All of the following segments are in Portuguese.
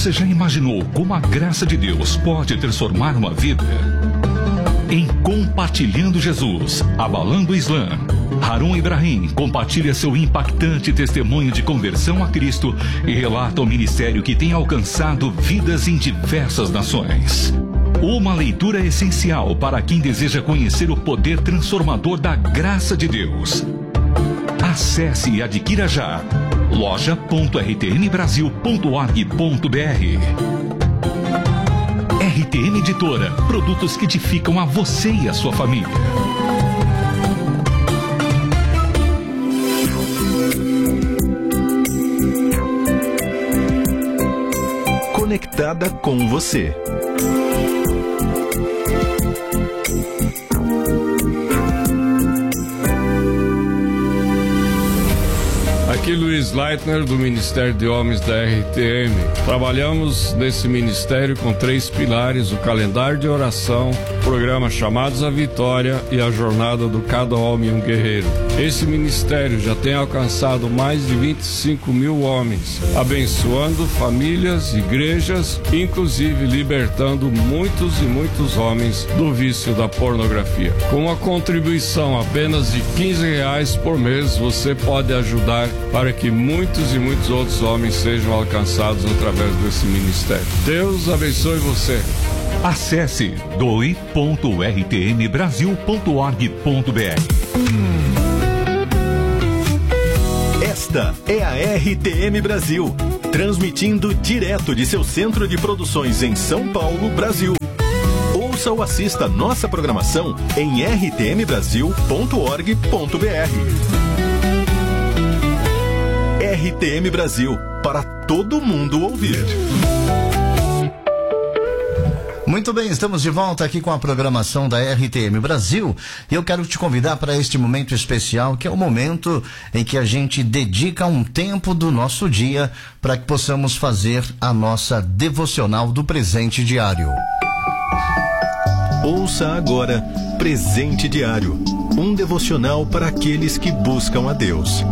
Você já imaginou como a graça de Deus pode transformar uma vida? Em Compartilhando Jesus, Abalando o Islã, Harun Ibrahim compartilha seu impactante testemunho de conversão a Cristo e relata o ministério que tem alcançado vidas em diversas nações. Uma leitura essencial para quem deseja conhecer o poder transformador da graça de Deus. Acesse e adquira já loja.rtmbrasil.org.br. RTM Editora, produtos que edificam a você e a sua família. Conectada com você. Aqui Luiz Leitner, do Ministério de Homens da RTM. Trabalhamos nesse ministério com 3 pilares: o calendário de oração, o programa Chamados à Vitória e a jornada do Cada Homem um Guerreiro. Esse ministério já tem alcançado mais de 25 mil homens, abençoando famílias, igrejas, inclusive libertando muitos e muitos homens do vício da pornografia. Com uma contribuição apenas de R$15 por mês, você pode ajudar para que muitos e muitos outros homens sejam alcançados através desse ministério. Deus abençoe você. Acesse doe.rtmbrasil.org.br. Esta é a RTM Brasil, transmitindo direto de seu centro de produções em São Paulo, Brasil. Ouça ou assista nossa programação em rtmbrasil.org.br. RTM Brasil, para todo mundo ouvir. Muito bem, estamos de volta aqui com a programação da RTM Brasil e eu quero te convidar para este momento especial, que é o momento em que a gente dedica um tempo do nosso dia para que possamos fazer a nossa devocional do presente diário. Ouça agora Presente Diário, um devocional para aqueles que buscam a Deus.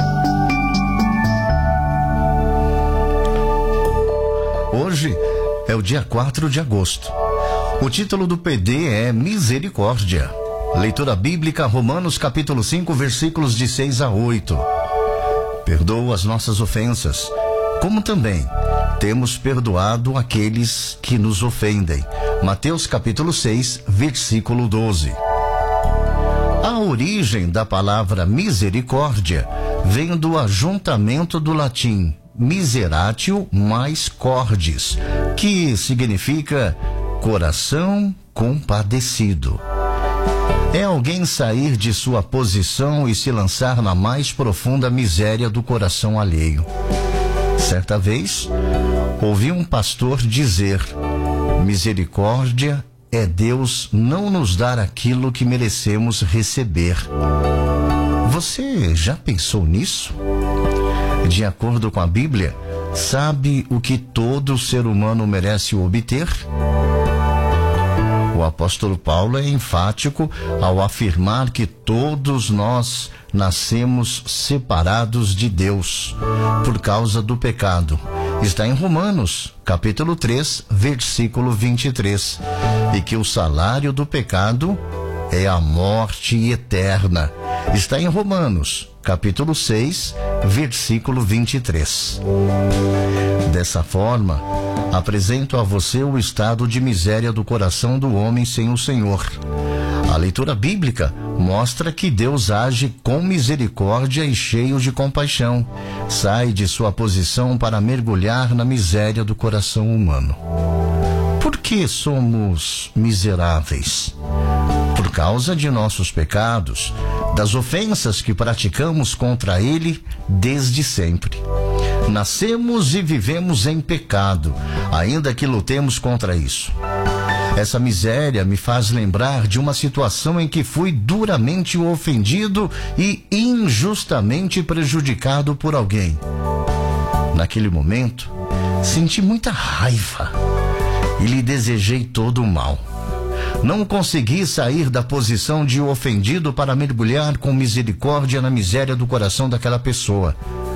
Hoje é o dia 4 de agosto. O título do PD é Misericórdia. Leitura bíblica, Romanos capítulo 5, versículos de 6 a 8. Perdoa as nossas ofensas, como também temos perdoado aqueles que nos ofendem. Mateus capítulo 6, versículo 12. A origem da palavra misericórdia vem do ajuntamento do latim miseratio mais cordis, que significa coração compadecido. É alguém sair de sua posição e se lançar na mais profunda miséria do coração alheio. Certa vez, ouvi um pastor dizer: misericórdia é Deus não nos dar aquilo que merecemos receber. Você já pensou nisso? De acordo com a Bíblia, sabe o que todo ser humano merece obter? O apóstolo Paulo é enfático ao afirmar que todos nós nascemos separados de Deus por causa do pecado. Está em Romanos, capítulo 3, versículo 23. E que o salário do pecado é a morte eterna. Está em Romanos, capítulo 6, versículo 23. Dessa forma, apresento a você o estado de miséria do coração do homem sem o Senhor. A leitura bíblica mostra que Deus age com misericórdia e cheio de compaixão. Sai de sua posição para mergulhar na miséria do coração humano. Por que somos miseráveis? Por causa de nossos pecados, das ofensas que praticamos contra Ele desde sempre. Nascemos e vivemos em pecado, ainda que lutemos contra isso. Essa miséria me faz lembrar de uma situação em que fui duramente ofendido e injustamente prejudicado por alguém. Naquele momento, senti muita raiva e lhe desejei todo o mal. Não consegui sair da posição de ofendido para mergulhar com misericórdia na miséria do coração daquela pessoa.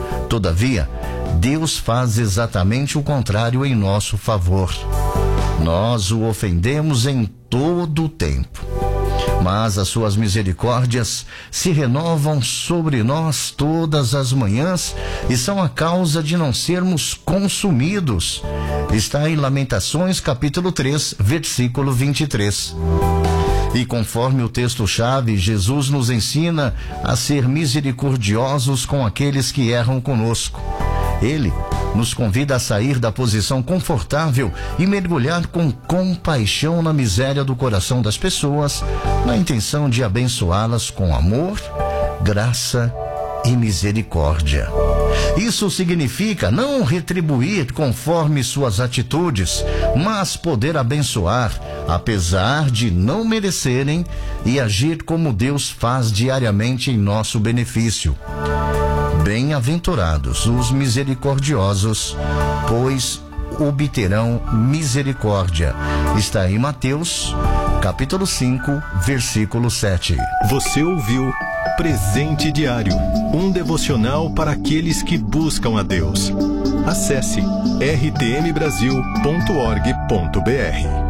Todavia, Deus faz exatamente o contrário em nosso favor. Nós o ofendemos em todo o tempo. Mas as suas misericórdias se renovam sobre nós todas as manhãs e são a causa de não sermos consumidos. Está em Lamentações, capítulo 3, versículo 23. E conforme o texto-chave, Jesus nos ensina a ser misericordiosos com aqueles que erram conosco. Ele nos convida a sair da posição confortável e mergulhar com compaixão na miséria do coração das pessoas, na intenção de abençoá-las com amor, graça e misericórdia. Isso significa não retribuir conforme suas atitudes, mas poder abençoar, apesar de não merecerem, e agir como Deus faz diariamente em nosso benefício. Bem-aventurados os misericordiosos, pois obterão misericórdia. Está em Mateus, capítulo 5, versículo 7. Você ouviu Presente Diário, um devocional para aqueles que buscam a Deus. Acesse rtmbrasil.org.br.